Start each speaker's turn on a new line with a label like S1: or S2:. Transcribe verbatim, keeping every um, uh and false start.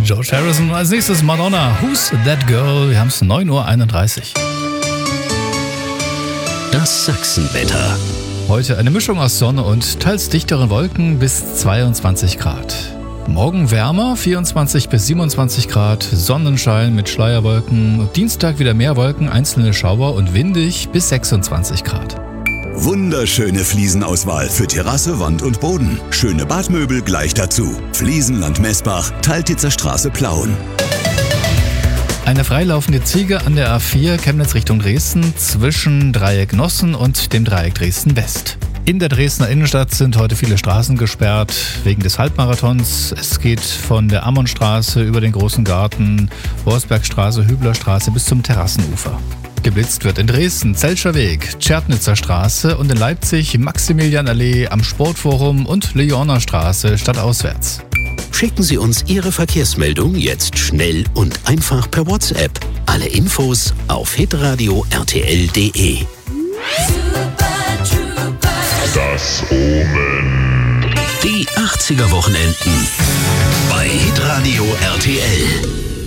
S1: George Harrison. Als nächstes Madonna, Who's That Girl? Wir haben es neun Uhr einunddreißig.
S2: Das Sachsenwetter.
S1: Heute eine Mischung aus Sonne und teils dichteren Wolken bis zweiundzwanzig Grad. Morgen wärmer, vierundzwanzig bis siebenundzwanzig Grad, Sonnenschein mit Schleierwolken. Dienstag wieder mehr Wolken, einzelne Schauer und windig bis sechsundzwanzig Grad.
S3: Wunderschöne Fliesenauswahl für Terrasse, Wand und Boden. Schöne Badmöbel gleich dazu. Fliesenland Messbach, Taltitzer Straße Plauen.
S1: Eine freilaufende Ziege an der A vier Chemnitz Richtung Dresden zwischen Dreieck Nossen und dem Dreieck Dresden West. In der Dresdner Innenstadt sind heute viele Straßen gesperrt wegen des Halbmarathons. Es geht von der Ammonstraße über den Großen Garten, Borsbergstraße, Hüblerstraße bis zum Terrassenufer. Geblitzt wird in Dresden Zelscher Weg, Tschernitzer Straße und in Leipzig Maximilianallee am Sportforum und Leoner Straße stadtauswärts.
S2: Schicken Sie uns Ihre Verkehrsmeldung jetzt schnell und einfach per WhatsApp. Alle Infos auf hitradio r t l punkt d e.
S4: Das Omen.
S2: Die achtziger Wochenenden bei Hitradio R T L.